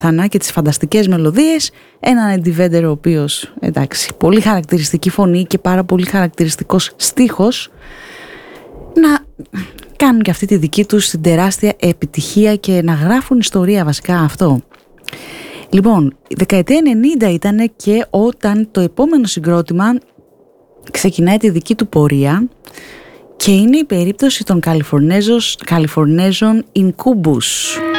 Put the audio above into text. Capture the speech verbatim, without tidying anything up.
Θανά και τις φανταστικές μελωδίες, έναν Eddie Vedder ο οποίος, εντάξει, πολύ χαρακτηριστική φωνή και πάρα πολύ χαρακτηριστικός στίχος, να κάνουν και αυτή τη δική τους την τεράστια επιτυχία και να γράφουν ιστορία, βασικά αυτό. Λοιπόν, η δεκαετία ενενήντα ήταν και όταν το επόμενο συγκρότημα ξεκινάει τη δική του πορεία και είναι η περίπτωση των Καλιφορνέζων Incubus.